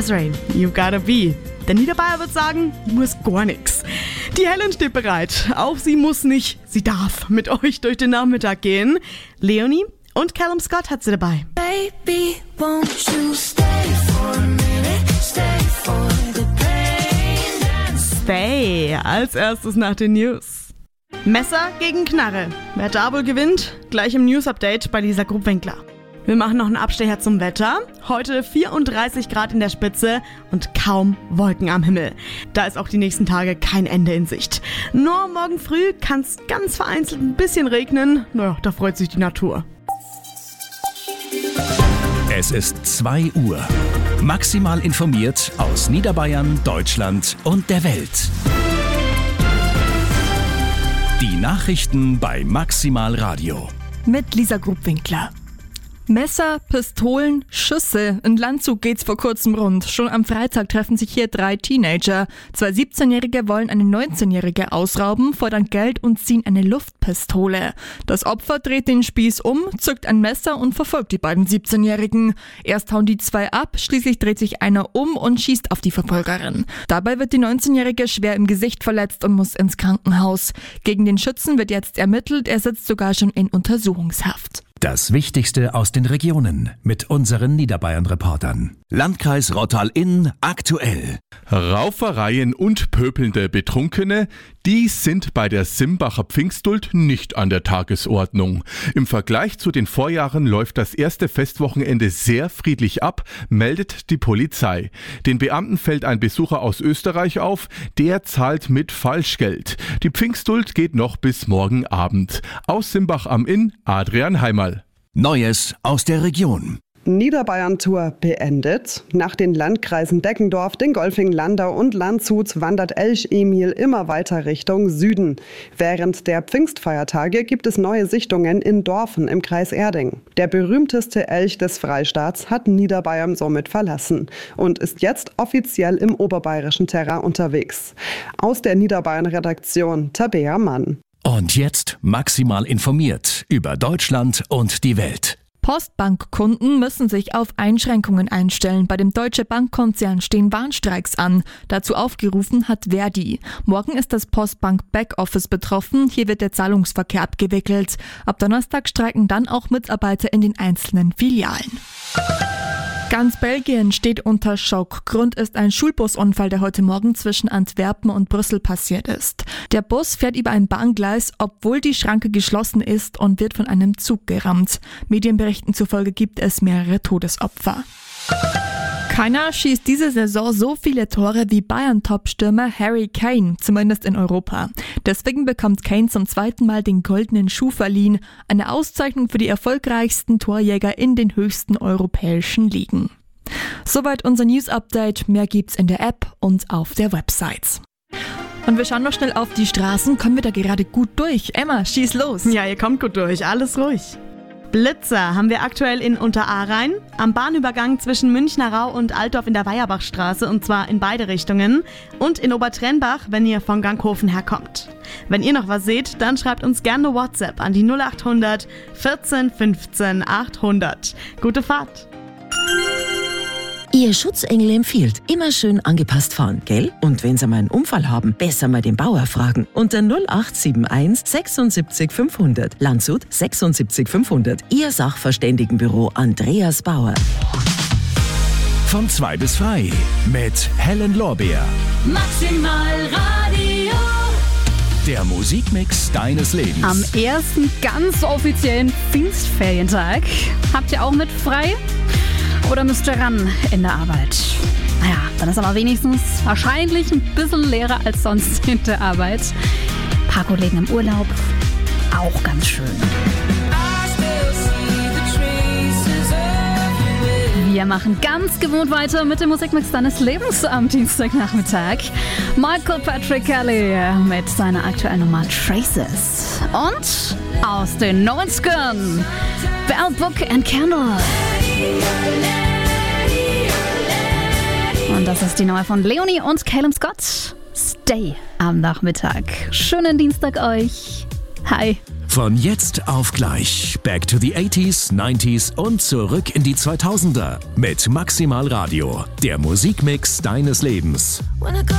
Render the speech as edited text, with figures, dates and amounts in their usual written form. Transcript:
Desiree, you gotta be. Der Niederbayer wird sagen, muss gar nix. Die Helen steht bereit. Auch sie muss nicht, sie darf mit euch durch den Nachmittag gehen. Leonie und Callum Scott hat sie dabei. Baby, won't you stay for a minute, stay for the pain. Stay, als erstes nach den News. Messer gegen Knarre. Wer da wohl gewinnt? Gleich im News-Update bei Lisa Grubwinkler. Wir machen noch einen Abstecher zum Wetter. Heute 34 Grad in der Spitze und kaum Wolken am Himmel. Da ist auch die nächsten Tage kein Ende in Sicht. Nur morgen früh kann es ganz vereinzelt ein bisschen regnen. Naja, da freut sich die Natur. Es ist 2 Uhr. Maximal informiert aus Niederbayern, Deutschland und der Welt. Die Nachrichten bei Maximal Radio. Mit Lisa Grubwinkler. Messer, Pistolen, Schüsse. In Landshut geht's vor kurzem rund. Schon am Freitag treffen sich hier 3 Teenager. 2 17-Jährige wollen eine 19-Jährige ausrauben, fordern Geld und ziehen eine Luftpistole. Das Opfer dreht den Spieß um, zückt ein Messer und verfolgt die beiden 17-Jährigen. Erst hauen die 2 ab, schließlich dreht sich einer um und schießt auf die Verfolgerin. Dabei wird die 19-Jährige schwer im Gesicht verletzt und muss ins Krankenhaus. Gegen den Schützen wird jetzt ermittelt, er sitzt sogar schon in Untersuchungshaft. Das Wichtigste aus den Regionen mit unseren Niederbayern-Reportern. Landkreis Rottal-Inn aktuell. Raufereien und pöbelnde Betrunkene, die sind bei der Simbacher Pfingstduld nicht an der Tagesordnung. Im Vergleich zu den Vorjahren läuft das erste Festwochenende sehr friedlich ab, meldet die Polizei. Den Beamten fällt ein Besucher aus Österreich auf, der zahlt mit Falschgeld. Die Pfingstduld geht noch bis morgen Abend. Aus Simbach am Inn, Adrian Heimerl. Neues aus der Region. Niederbayern-Tour beendet. Nach den Landkreisen Deckendorf, Dingolfing, Landau und Landshut wandert Elch-Emil immer weiter Richtung Süden. Während der Pfingstfeiertage gibt es neue Sichtungen in Dorfen im Kreis Erding. Der berühmteste Elch des Freistaats hat Niederbayern somit verlassen und ist jetzt offiziell im oberbayerischen Terrain unterwegs. Aus der Niederbayern-Redaktion Tabea Mann. Und jetzt maximal informiert über Deutschland und die Welt. Postbankkunden müssen sich auf Einschränkungen einstellen. Bei dem Deutsche Bankkonzern stehen Warnstreiks an. Dazu aufgerufen hat Verdi. Morgen ist das Postbank Backoffice betroffen. Hier wird der Zahlungsverkehr abgewickelt. Ab Donnerstag streiken dann auch Mitarbeiter in den einzelnen Filialen. Ganz Belgien steht unter Schock. Grund ist ein Schulbusunfall, der heute Morgen zwischen Antwerpen und Brüssel passiert ist. Der Bus fährt über ein Bahngleis, obwohl die Schranke geschlossen ist, und wird von einem Zug gerammt. Medienberichten zufolge gibt es mehrere Todesopfer. Keiner schießt diese Saison so viele Tore wie Bayern-Topstürmer Harry Kane, zumindest in Europa. Deswegen bekommt Kane zum 2. Mal den Goldenen Schuh verliehen, eine Auszeichnung für die erfolgreichsten Torjäger in den höchsten europäischen Ligen. Soweit unser News-Update. Mehr gibt's in der App und auf der Website. Und wir schauen noch schnell auf die Straßen. Kommen wir da gerade gut durch? Emma, schieß los. Ja, ihr kommt gut durch, alles ruhig. Blitzer haben wir aktuell in Unterahrein, am Bahnübergang zwischen Münchner Rau und Altdorf in der Weierbachstraße, und zwar in beide Richtungen, und in Obertrennbach, wenn ihr von Ganghofen herkommt. Wenn ihr noch was seht, dann schreibt uns gerne WhatsApp an die 0800 14 15 800. Gute Fahrt! Ihr Schutzengel empfiehlt, immer schön angepasst fahren, gell? Und wenn Sie mal einen Unfall haben, besser mal den Bauer fragen. Unter 0871 76 500. Landshut 76 500. Ihr Sachverständigenbüro Andreas Bauer. Von 2 bis 3 mit Helen Lorbeer. Maximal Radio. Der Musikmix deines Lebens. Am ersten ganz offiziellen Pfingstferientag habt ihr auch mit frei? Oder müsst ihr ran in der Arbeit? Naja, dann ist aber wenigstens wahrscheinlich ein bisschen leerer als sonst in der Arbeit. Ein paar Kollegen im Urlaub, auch ganz schön. Wir machen ganz gewohnt weiter mit dem Musikmix deines Lebens am Dienstagnachmittag. Michael Patrick Kelly mit seiner aktuellen Nummer Traces. Und aus den 90ern, Bell Book and Candle. Und das ist die neue von Leonie und Callum Scott. Stay am Nachmittag. Schönen Dienstag euch. Hi. Von jetzt auf gleich. Back to the 80s, 90s und zurück in die 2000er. Mit Maximal Radio. Der Musikmix deines Lebens. When I got